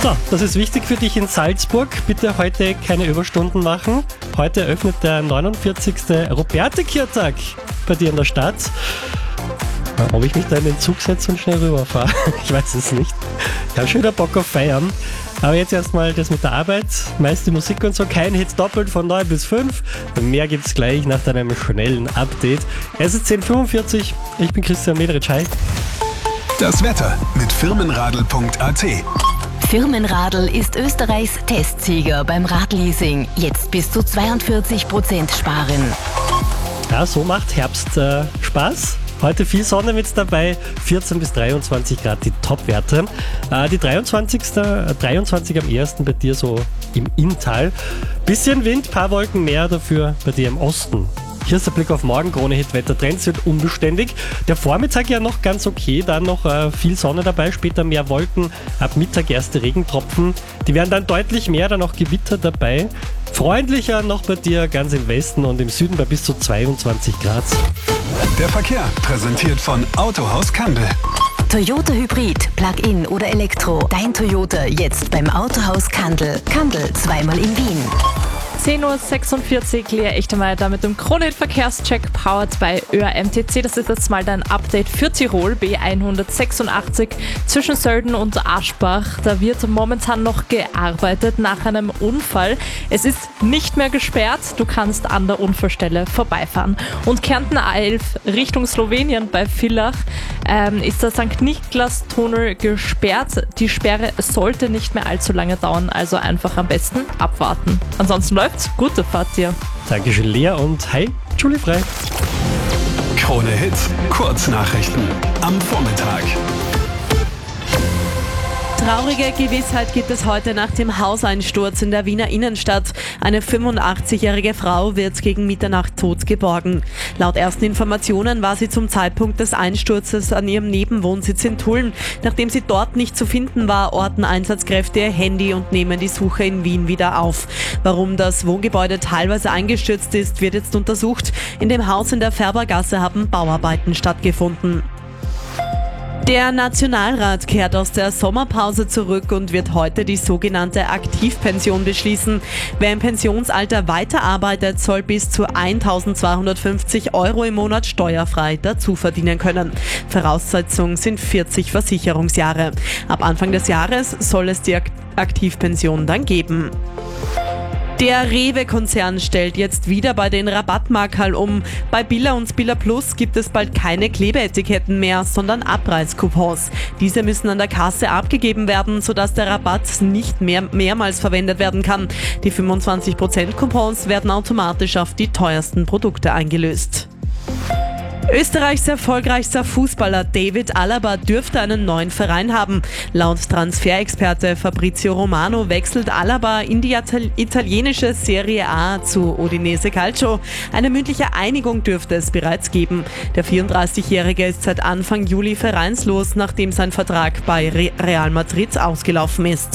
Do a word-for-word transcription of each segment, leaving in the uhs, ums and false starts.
So, das ist wichtig für dich in Salzburg. Bitte heute keine Überstunden machen. Heute eröffnet der neunundvierzigste Robertekirtag bei dir in der Stadt. Ob ich mich da in den Zug setze und schnell rüberfahre? Ich weiß es nicht. Ich habe schon wieder Bock auf Feiern. Aber jetzt erstmal das mit der Arbeit. Meiste Musik und so. Kein Hits doppelt von neun bis fünf. Mehr gibt's gleich nach deinem schnellen Update. Es ist zehn Uhr fünfundvierzig. Ich bin Christian Mederitsch. Hi. Das Wetter mit firmenradl punkt a t. Firmenradl ist Österreichs Testsieger beim Radleasing. Jetzt bis zu zweiundvierzig Prozent sparen. Ja, so macht Herbst äh, Spaß. Heute viel Sonne mit dabei, vierzehn bis dreiundzwanzig Grad die Topwerte. Äh, die dreiundzwanzig, äh, dreiundzwanzig am ersten bei dir so im Inntal. Bisschen Wind, paar Wolken mehr, dafür bei dir im Osten. Hier ist der Blick auf morgen. Krone-Hit Wettertrends wird unbeständig. Der Vormittag ja noch ganz okay, dann noch äh, viel Sonne dabei, später mehr Wolken, ab Mittag erste Regentropfen. Die werden dann deutlich mehr, dann auch Gewitter dabei. Freundlicher noch bei dir ganz im Westen und im Süden bei bis zu zweiundzwanzig Grad. Der Verkehr präsentiert von Autohaus Kandel. Toyota Hybrid, Plug-in oder Elektro. Dein Toyota jetzt beim Autohaus Kandel. Kandel, zweimal in Wien. zehn Uhr sechsundvierzig, Lea Echtemeier mit dem Krone-Verkehrscheck powered bei ÖAM T C. Das ist jetzt mal dein Update für Tirol, B hundertsechsundachtzig zwischen Sölden und Aschbach. Da wird momentan noch gearbeitet nach einem Unfall. Es ist nicht mehr gesperrt, du kannst an der Unfallstelle vorbeifahren. Und Kärnten A elf Richtung Slowenien bei Villach ähm, ist der Sankt Niklas-Tunnel gesperrt. Die Sperre sollte nicht mehr allzu lange dauern, also einfach am besten abwarten. Ansonsten läuft gute Fahrt dir. Dankeschön, Lea, und hi, Julie Frei. Krone-Hit, Kurznachrichten am Vormittag. Traurige Gewissheit gibt es heute nach dem Hauseinsturz in der Wiener Innenstadt. Eine fünfundachtzigjährige Frau wird gegen Mitternacht tot geborgen. Laut ersten Informationen war sie zum Zeitpunkt des Einsturzes an ihrem Nebenwohnsitz in Tulln. Nachdem sie dort nicht zu finden war, orten Einsatzkräfte ihr Handy und nehmen die Suche in Wien wieder auf. Warum das Wohngebäude teilweise eingestürzt ist, wird jetzt untersucht. In dem Haus in der Färbergasse haben Bauarbeiten stattgefunden. Der Nationalrat kehrt aus der Sommerpause zurück und wird heute die sogenannte Aktivpension beschließen. Wer im Pensionsalter weiterarbeitet, soll bis zu eintausendzweihundertfünfzig Euro im Monat steuerfrei dazu verdienen können. Voraussetzung sind vierzig Versicherungsjahre. Ab Anfang des Jahres soll es die Aktivpension dann geben. Der Rewe-Konzern stellt jetzt wieder bei den Rabattmarkerl um. Bei Billa und Billa Plus gibt es bald keine Klebeetiketten mehr, sondern Abreißcoupons. Diese müssen an der Kasse abgegeben werden, sodass der Rabatt nicht mehr mehrmals verwendet werden kann. Die fünfundzwanzig Prozent Coupons werden automatisch auf die teuersten Produkte eingelöst. Österreichs erfolgreichster Fußballer David Alaba dürfte einen neuen Verein haben. Laut Transferexperte Fabrizio Romano wechselt Alaba in die italienische Serie A zu Udinese Calcio. Eine mündliche Einigung dürfte es bereits geben. Der vierunddreißigjährige ist seit Anfang Juli vereinslos, nachdem sein Vertrag bei Real Madrid ausgelaufen ist.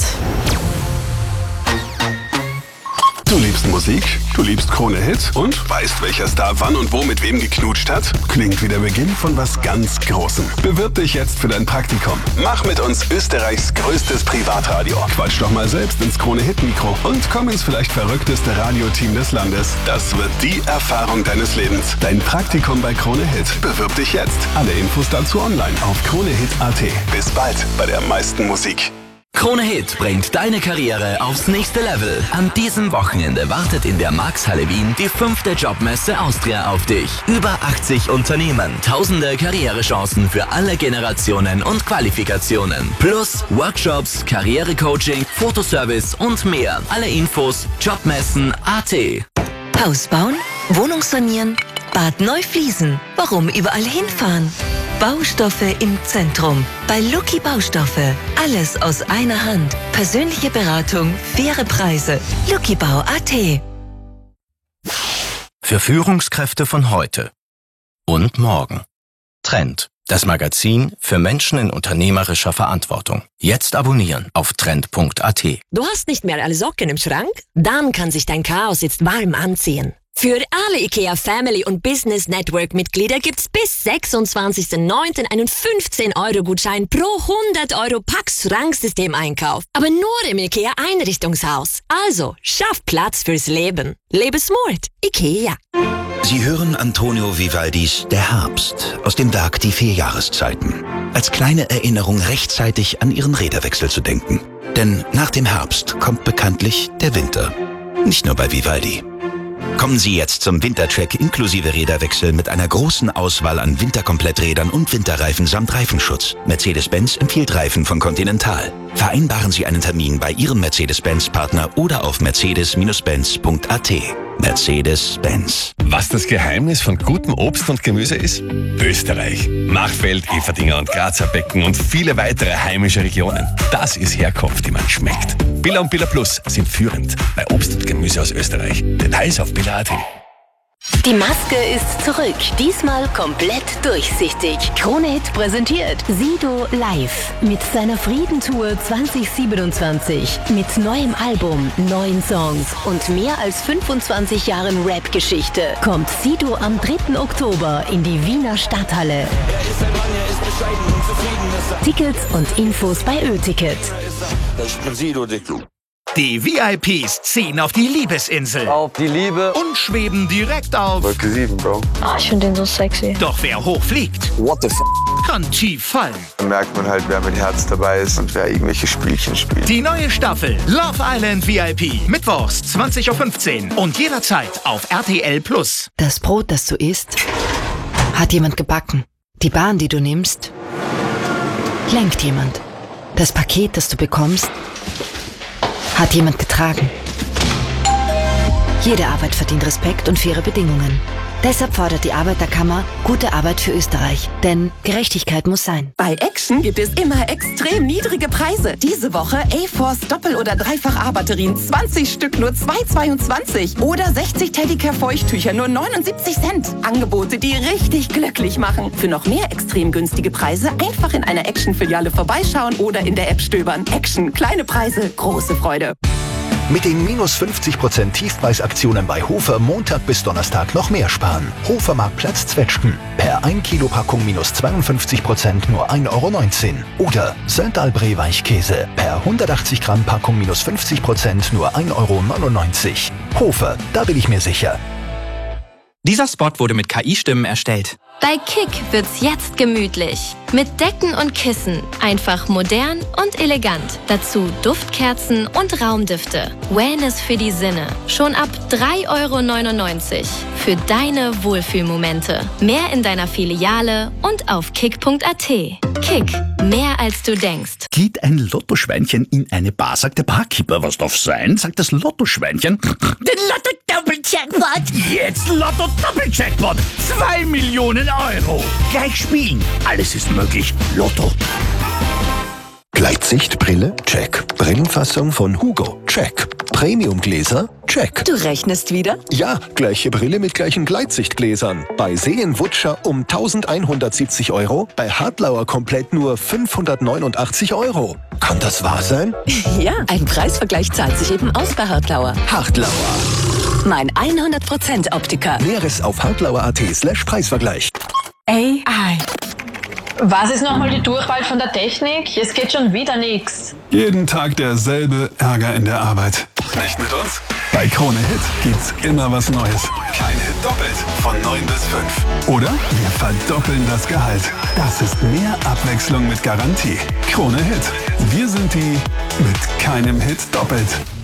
Du liebst Musik, du liebst Krone-Hit und weißt, welcher Star wann und wo mit wem geknutscht hat? Klingt wie der Beginn von was ganz Großem. Bewirb dich jetzt für dein Praktikum. Mach mit uns Österreichs größtes Privatradio. Quatsch doch mal selbst ins Krone-Hit-Mikro und komm ins vielleicht verrückteste Radioteam des Landes. Das wird die Erfahrung deines Lebens. Dein Praktikum bei Krone-Hit. Bewirb dich jetzt. Alle Infos dazu online auf kronehit punkt a t. Bis bald bei der meisten Musik. Krone-Hit bringt deine Karriere aufs nächste Level. An diesem Wochenende wartet in der Marxhalle Wien die fünfte Jobmesse Austria auf dich. Über achtzig Unternehmen, tausende Karrierechancen für alle Generationen und Qualifikationen. Plus Workshops, Karrierecoaching, Fotoservice und mehr. Alle Infos jobmessen punkt a t. Haus bauen, Wohnung sanieren, Bad Neufliesen. Warum überall hinfahren? Baustoffe im Zentrum. Bei Lucky Baustoffe. Alles aus einer Hand. Persönliche Beratung, faire Preise. lucky bau punkt a t. Für Führungskräfte von heute und morgen. Trend. Das Magazin für Menschen in unternehmerischer Verantwortung. Jetzt abonnieren auf trend punkt a t. Du hast nicht mehr alle Socken im Schrank? Dann kann sich dein Chaos jetzt warm anziehen. Für alle IKEA Family und Business Network Mitglieder gibt's bis sechsundzwanzigsten neunten einen fünfzehn Euro Gutschein pro hundert Euro Pax-Schranksystem-Einkauf. Aber nur im IKEA Einrichtungshaus. Also, schaff Platz fürs Leben. Lebe smart. IKEA. Sie hören Antonio Vivaldis Der Herbst aus dem Werk Die vier Jahreszeiten. Als kleine Erinnerung rechtzeitig an Ihren Räderwechsel zu denken. Denn nach dem Herbst kommt bekanntlich der Winter. Nicht nur bei Vivaldi. Kommen Sie jetzt zum Wintercheck inklusive Räderwechsel mit einer großen Auswahl an Winterkompletträdern und Winterreifen samt Reifenschutz. Mercedes-Benz empfiehlt Reifen von Continental. Vereinbaren Sie einen Termin bei Ihrem Mercedes-Benz-Partner oder auf mercedes Benz punkt a t. Mercedes-Benz. Was das Geheimnis von gutem Obst und Gemüse ist? Österreich. Machfeld, Everdinger und Grazer Becken und viele weitere heimische Regionen. Das ist Herkunft, die man schmeckt. Billa und Billa Plus sind führend bei Obst und Gemüse aus Österreich. Details auf billa punkt a t. Die Maske ist zurück, diesmal komplett durchsichtig. Krone-Hit präsentiert Sido live mit seiner Friedentour zwanzig siebenundzwanzig. Mit neuem Album, neuen Songs und mehr als fünfundzwanzig Jahren Rap-Geschichte kommt Sido am dritten Oktober in die Wiener Stadthalle. Tickets und Infos bei Ö-Ticket. Die V I Ps ziehen auf die Liebesinsel. Auf die Liebe. Und schweben direkt auf. Wolke sieben, Bro. Ah, ich finde den so sexy. Doch wer hoch fliegt, What the f***? kann tief fallen. Da merkt man halt, wer mit Herz dabei ist und wer irgendwelche Spielchen spielt. Die neue Staffel Love Island V I P. Mittwochs zwanzig Uhr fünfzehn und jederzeit auf R T L Plus. Das Brot, das du isst, hat jemand gebacken. Die Bahn, die du nimmst, lenkt jemand. Das Paket, das du bekommst, hat jemand getragen. Jede Arbeit verdient Respekt und faire Bedingungen. Deshalb fordert die Arbeiterkammer gute Arbeit für Österreich. Denn Gerechtigkeit muss sein. Bei Action gibt es immer extrem niedrige Preise. Diese Woche A-Force Doppel- oder Dreifach-A-Batterien. zwanzig Stück nur zwei Euro zweiundzwanzig. Oder sechzig Teddicare-Feuchttücher nur neunundsiebzig Cent. Angebote, die richtig glücklich machen. Für noch mehr extrem günstige Preise einfach in einer Action-Filiale vorbeischauen oder in der App stöbern. Action. Kleine Preise, große Freude. Mit den minus fünfzig Prozent Tiefpreisaktionen bei Hofer Montag bis Donnerstag noch mehr sparen. Hofer Marktplatz Zwetschgen. Per ein Kilo Packung minus zweiundfünfzig Prozent nur ein Euro neunzehn. Oder Söndalbree Weichkäse. Per hundertachtzig Gramm Packung minus fünfzig Prozent nur ein Euro neunundneunzig. Hofer, da bin ich mir sicher. Dieser Spot wurde mit K I-Stimmen erstellt. Bei Kick wird's jetzt gemütlich. Mit Decken und Kissen. Einfach modern und elegant. Dazu Duftkerzen und Raumdüfte. Wellness für die Sinne. Schon ab drei Euro neunundneunzig. Für deine Wohlfühlmomente. Mehr in deiner Filiale und auf kick punkt a t. Kick. Mehr als du denkst. Geht ein Lottoschweinchen in eine Bar, sagt der Barkeeper, was darf sein? Sagt das Lottoschweinchen. Den Lotto-Doppel-Jackpot. Jetzt Lotto-Doppel-Jackpot. Zwei Millionen Euro. Gleich spielen. Alles ist möglich. Lotto. Gleitsichtbrille? Check. Brillenfassung von Hugo? Check. Premiumgläser? Check. Du rechnest wieder? Ja, gleiche Brille mit gleichen Gleitsichtgläsern. Bei Seenwutscher um eintausendeinhundertsiebzig Euro, bei Hartlauer komplett nur fünfhundertneunundachtzig Euro. Kann das wahr sein? Ja, ein Preisvergleich zahlt sich eben aus bei Hartlauer. Hartlauer. Mein hundert Prozent Optiker. Näheres auf hartlauer punkt at slash Preisvergleich. A I. Was ist nochmal die Durchwahl von der Technik? Es geht schon wieder nichts. Jeden Tag derselbe Ärger in der Arbeit. Nicht mit uns? Bei Krone Hit gibt's immer was Neues. Kein Hit doppelt. Von neun bis fünf. Oder wir verdoppeln das Gehalt. Das ist mehr Abwechslung mit Garantie. Krone Hit. Wir sind die mit keinem Hit doppelt.